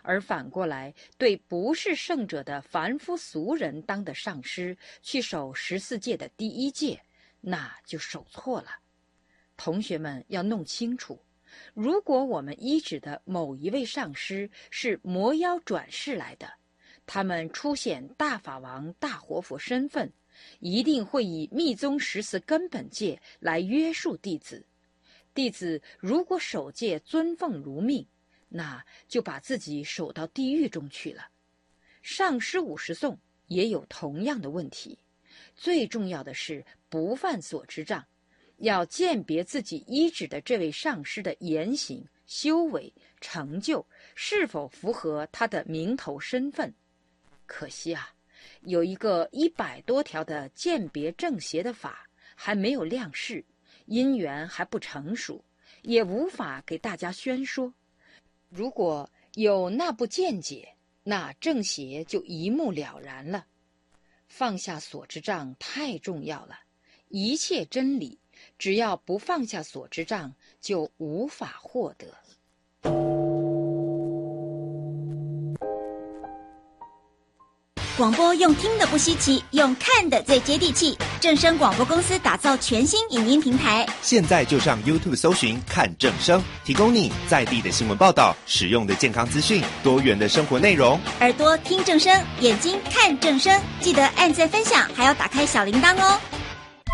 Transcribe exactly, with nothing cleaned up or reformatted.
而反过来对不是圣者的凡夫俗人当的上师去守十四戒的第一戒，那就守错了。同学们要弄清楚，如果我们依止的某一位上师是魔妖转世来的，他们出显大法王、大活佛身份，一定会以密宗十四根本戒来约束弟子。弟子如果守戒尊奉如命，那就把自己守到地狱中去了。上师五十颂也有同样的问题。最重要的是不犯所知障，要鉴别自己依止的这位上师的言行、修为、成就是否符合他的名头身份。可惜啊，有一个一百多条的鉴别正邪的法还没有亮世，因缘还不成熟，也无法给大家宣说。如果有那部见解，那正邪就一目了然了。放下所知障太重要了，一切真理只要不放下所知障，就无法获得。 广播用听的不稀奇，用看的最接地气。正声广播公司打造全新影音平台， 现在就上 YouTube 搜寻看正声，提供你在地的新闻报道、实用的健康资讯、多元的生活内容。 耳朵听正声，眼睛看正声，记得按赞分享，还要打开小铃铛哦。